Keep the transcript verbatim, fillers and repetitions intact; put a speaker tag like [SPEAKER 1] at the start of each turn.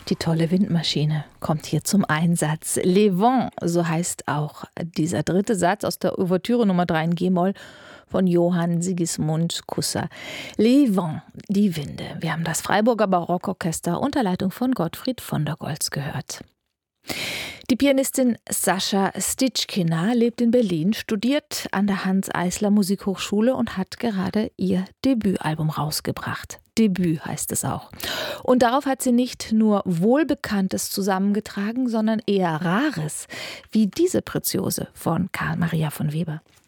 [SPEAKER 1] Die tolle Windmaschine kommt hier zum Einsatz. Les Vents, so heißt auch dieser dritte Satz aus der Ouvertüre Nummer drei in G-Moll von Johann Sigismund Kusser. Les Vents, die Winde. Wir haben das Freiburger Barockorchester unter Leitung von Gottfried von der Goltz gehört. Die Pianistin Sascha Stitschkina lebt in Berlin, studiert an der Hanns-Eisler Musikhochschule und hat gerade ihr Debütalbum rausgebracht. Debüt heißt es auch. Und darauf hat sie nicht nur Wohlbekanntes zusammengetragen, sondern eher Rares, wie diese Preziose von Karl Maria von Weber.